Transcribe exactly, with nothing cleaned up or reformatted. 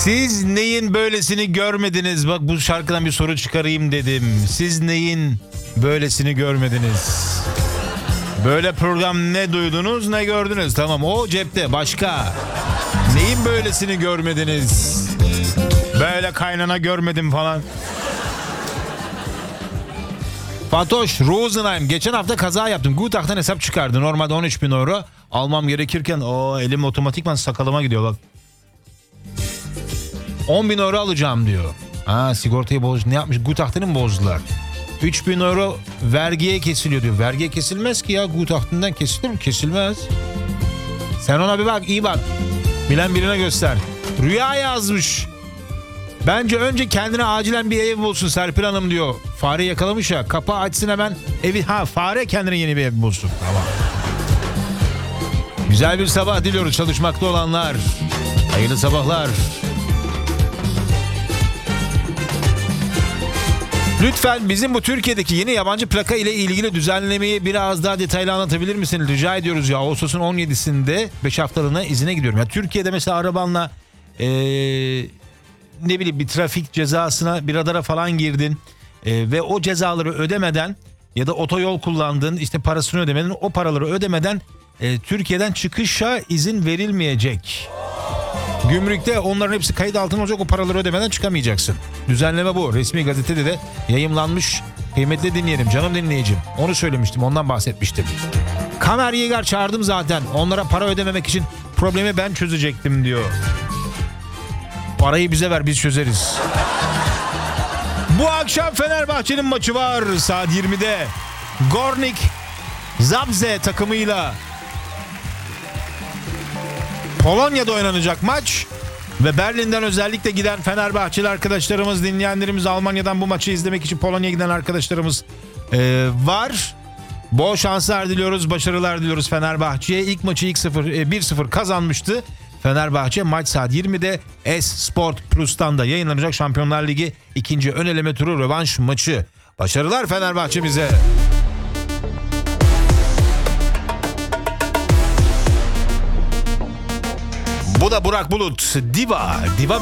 Siz neyin böylesini görmediniz? Bak bu şarkıdan bir soru çıkarayım dedim. Siz neyin böylesini görmediniz? Böyle program ne duydunuz ne gördünüz? Tamam, o cepte. Başka? Neyin böylesini görmediniz? Böyle kaynana görmedim falan. Fatoş Rosenheim, geçen hafta kaza yaptım. Gutach'tan hesap çıkardı. Normalde on üç bin euro almam gerekirken o elim otomatikman sakalıma gidiyor bak. on bin euro alacağım diyor. Ha, sigortayı boz, ne yapmış? Gutach'tan mı bozdular? üç bin euro vergiye kesiliyor diyor. Vergiye kesilmez ki ya. Gutach'tan kesilir mi? Kesilmez. Sen ona bir bak, iyi bak. Bilen birine göster. Rüya yazmış. Bence önce kendine acilen bir ev bulsun Serpil Hanım diyor. Fare yakalamış ya. Kapağı açsın hemen. Evi, ha fare kendine yeni bir ev bulsun. Tamam. Güzel bir sabah diliyoruz çalışmakta olanlar. Hayırlı sabahlar. Lütfen bizim bu Türkiye'deki yeni yabancı plaka ile ilgili düzenlemeyi biraz daha detaylı anlatabilir misin? Rica ediyoruz ya. Ağustos'un on yedisinde beş haftalığına izine gidiyorum. Ya Türkiye'de mesela arabanla ee, ne bileyim bir trafik cezasına, bir radara falan girdin ee, ve o cezaları ödemeden ya da otoyol kullandın, işte parasını ödemeden, o paraları ödemeden e, Türkiye'den çıkışa izin verilmeyecek. Gümrükte onların hepsi kayıt altına olacak, o paraları ödemeden çıkamayacaksın. Düzenleme bu. Resmi gazetede de yayımlanmış. Kıymetli dinleyelim, canım dinleyicim. Onu söylemiştim, ondan bahsetmiştim. Kamer Yeger çağırdım zaten. Onlara para ödememek için problemi ben çözecektim diyor. Parayı bize ver, biz çözeriz. Bu akşam Fenerbahçe'nin maçı var saat yirmide. Gornik Zabrze takımıyla Polonya'da oynanacak maç ve Berlin'den özellikle giden Fenerbahçeli arkadaşlarımız, dinleyenlerimiz, Almanya'dan bu maçı izlemek için Polonya'ya giden arkadaşlarımız e, var. Bol şanslar diliyoruz, başarılar diliyoruz Fenerbahçe'ye. İlk maçı ilk sıfır, e, bir sıfır kazanmıştı Fenerbahçe. Maç saat yirmide S-Sport Plus'tan da yayınlanacak. Şampiyonlar Ligi ikinci ön eleme turu rövanş maçı. Başarılar Fenerbahçe bize. Bu da Burak Bulut. Diva. Diva